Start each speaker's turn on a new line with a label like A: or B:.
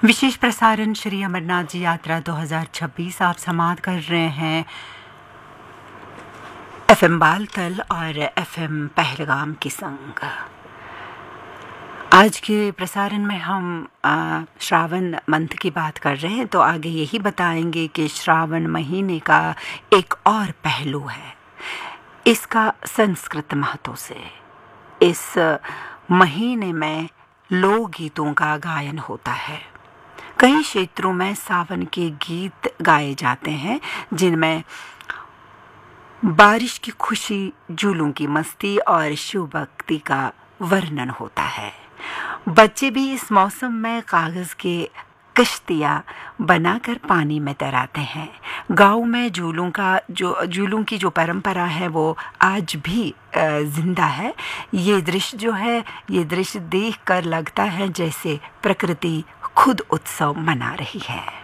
A: विशेष प्रसारण श्री अमरनाथ जी यात्रा 2026 आप समाप्त कर रहे हैं FM बालतल और FM पहलगाम के संग। आज के प्रसारण में हम श्रावण मंथ की बात कर रहे हैं, तो आगे यही बताएंगे कि श्रावण महीने का एक और पहलू है इसका संस्कृत महत्व से। इस महीने में लोकगीतों का गायन होता है। कई क्षेत्रों में सावन के गीत गाए जाते हैं जिनमें बारिश की खुशी, झूलों की मस्ती और शिव भक्ति का वर्णन होता है। बच्चे भी इस मौसम में कागज़ के कश्तियाँ बनाकर पानी में तैराते हैं। गाँव में झूलों की जो परंपरा है वो आज भी जिंदा है। ये दृश्य देखकर लगता है जैसे प्रकृति खुद उत्सव मना रही है।